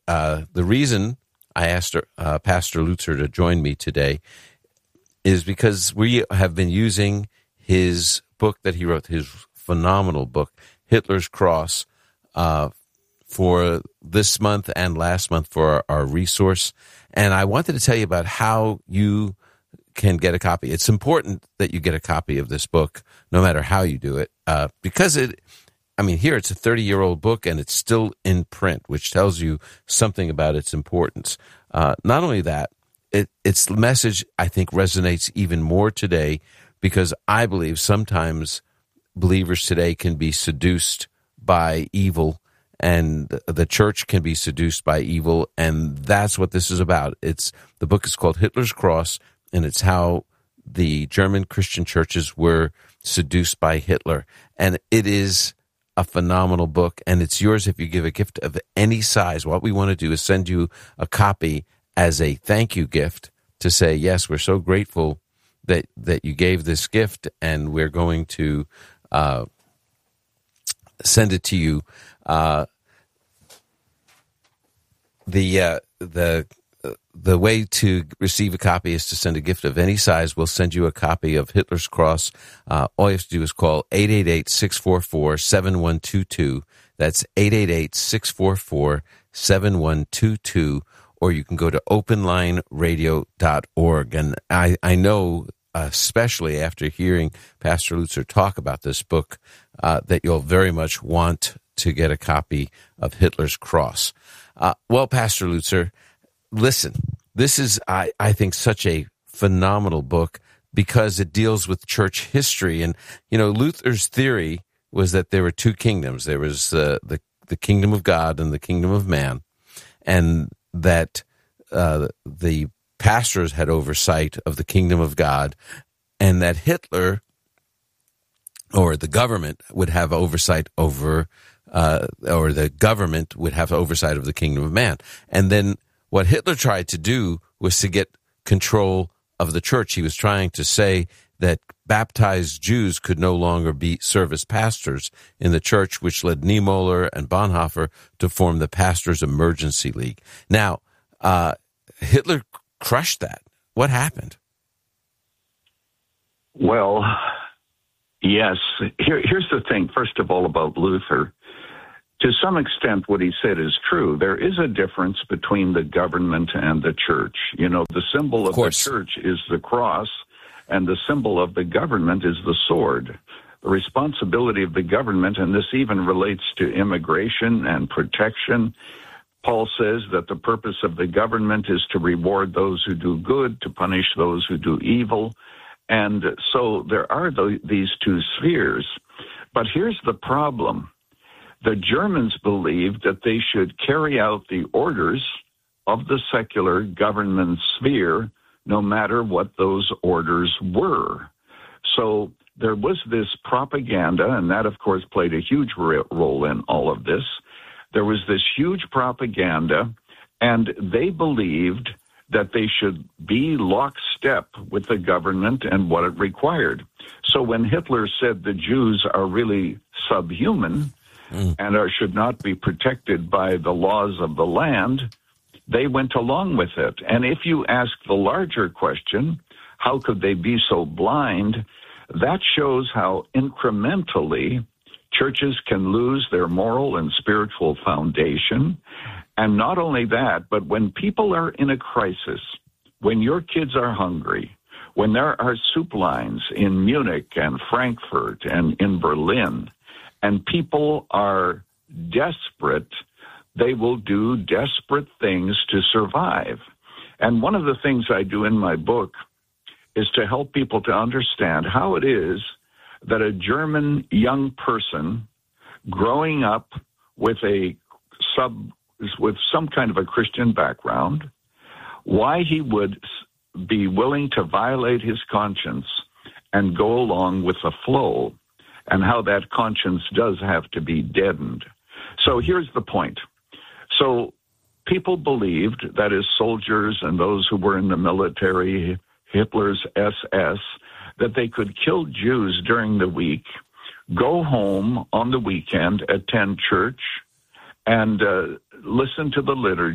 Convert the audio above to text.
the reason I asked Pastor Lutzer to join me today is because we have been using his book that he wrote, his phenomenal book, Hitler's Cross, for this month and last month for our resource. And I wanted to tell you about how you can get a copy. It's important that you get a copy of this book, no matter how you do it, because here it's a 30-year-old book and it's still in print, which tells you something about its importance. Not only that, its message, I think, resonates even more today because I believe sometimes believers today can be seduced by evil, and the church can be seduced by evil, and that's what this is about. The book is called Hitler's Cross, and it's how the German Christian churches were seduced by Hitler. And it is a phenomenal book, and it's yours if you give a gift of any size. What we want to do is send you a copy as a thank you gift to say, yes, we're so grateful that you gave this gift, and we're going to send it to you. The way to receive a copy is to send a gift of any size. We'll send you a copy of Hitler's Cross. All you have to do is call 888-644-7122. That's 888-644-7122. Or you can go to openlineradio.org. And I know, especially after hearing Pastor Lutzer talk about this book, that you'll very much want to get a copy of Hitler's Cross. Well, Pastor Lutzer, listen, this is, I think, such a phenomenal book because it deals with church history. And, Luther's theory was that there were two kingdoms. There was the kingdom of God and the kingdom of man, and that the pastors had oversight of the kingdom of God, and that Hitler or the government would have oversight over or the government would have oversight of the kingdom of man. And then what Hitler tried to do was to get control of the church. He was trying to say that baptized Jews could no longer serve as pastors in the church, which led Niemöller and Bonhoeffer to form the Pastors Emergency League. Now, Hitler crushed that. What happened? Well, yes. Here's the thing, first of all, about Luther. To some extent, what he said is true. There is a difference between the government and the church. The symbol of the church is the cross, and the symbol of the government is the sword. The responsibility of the government, and this even relates to immigration and protection. Paul says that the purpose of the government is to reward those who do good, to punish those who do evil. And so there are these two spheres. But here's the problem. The Germans believed that they should carry out the orders of the secular government sphere, no matter what those orders were. So there was this propaganda, and that, of course, played a huge role in all of this. There was this huge propaganda, and they believed that they should be lockstep with the government and what it required. So when Hitler said the Jews are really subhuman and should not be protected by the laws of the land, they went along with it. And if you ask the larger question, how could they be so blind? That shows how incrementally churches can lose their moral and spiritual foundation. And not only that, but when people are in a crisis, when your kids are hungry, when there are soup lines in Munich and Frankfurt and in Berlin, and people are desperate, they will do desperate things to survive. And one of the things I do in my book is to help people to understand how it is that a German young person growing up with some kind of a Christian background, why he would be willing to violate his conscience and go along with the flow, and how that conscience does have to be deadened. So here's the point. So people believed that as soldiers and those who were in the military, Hitler's SS, that they could kill Jews during the week, go home on the weekend, attend church, and listen to the liturgy,